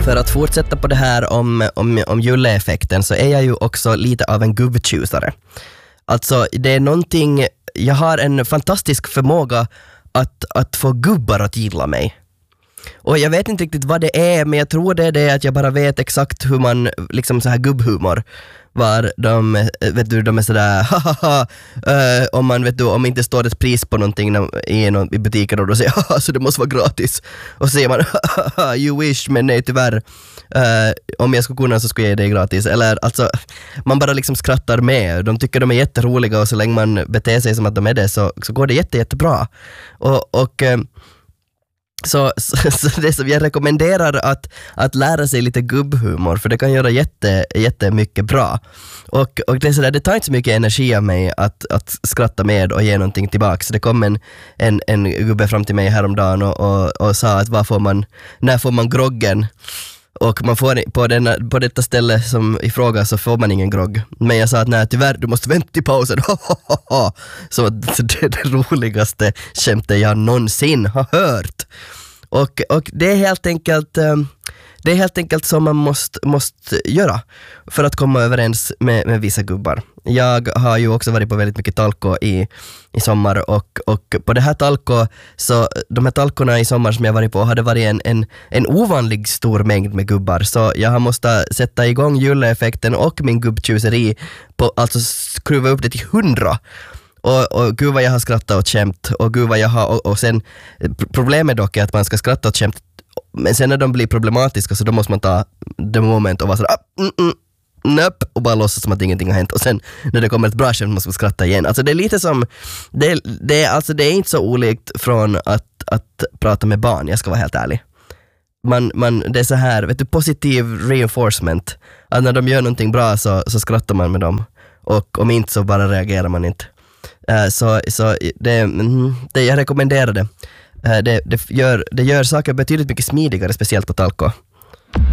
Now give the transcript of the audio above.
För att fortsätta på det här om Julle-effekten så är jag ju också lite av en gubbtjusare. Alltså det är någonting, jag har en fantastisk förmåga att få gubbar att gilla mig. Och jag vet inte riktigt vad det är, men jag tror det är det att jag bara vet exakt hur man, liksom så här gubbhumor, var de är sådär om man om inte står ett pris på någonting i butiken och då säger så det måste vara gratis, och så säger man you wish, men nej tyvärr, om jag skulle kunna så skulle jag ge det gratis, eller alltså man bara liksom skrattar med, de tycker de är jätteroliga, och så länge man beter sig som att de är det så går det jättebra. Så det som jag rekommenderar att lära sig lite gubbhumor, för det kan göra jättemycket bra. Och det är sådär, det tar inte så mycket energi av mig att skratta med och ge någonting tillbaka. Så det kom en gubbe fram till mig häromdagen och sa att när får man groggen? Och man får på detta ställe som i fråga så får man ingen grogg. Men jag sa att nej, tyvärr, du måste vänta till pausen. Så det är det roligaste skämtet jag någonsin har hört. Och det är helt enkelt som man måste göra för att komma överens med vissa gubbar. Jag har ju också varit på väldigt mycket talko i sommar, och på det här talko, så de här talkorna i sommar som jag varit på hade varit en ovanlig stor mängd med gubbar, så jag har måste sätta igång Julle-effekten och min gubbtjuseri på, alltså skruva upp det till 100. Och gud vad jag har skrattat åt skämt, och gud vad jag har, och sen problemet dock är att man ska skratta åt skämt, men sen när de blir problematiska så då måste man ta the moment och vara sådär nöp, och bara låtsas som att ingenting har hänt, och sen när det kommer ett bra skämt måste man skratta igen. Alltså det är lite som det är inte så olikt från att prata med barn, jag ska vara helt ärlig. Det är så här, vet du, positiv reinforcement, att när de gör någonting bra så skrattar man med dem, och om inte så bara reagerar man inte. Så det jag rekommenderar det. Det gör saker betydligt mycket smidigare, speciellt på talko.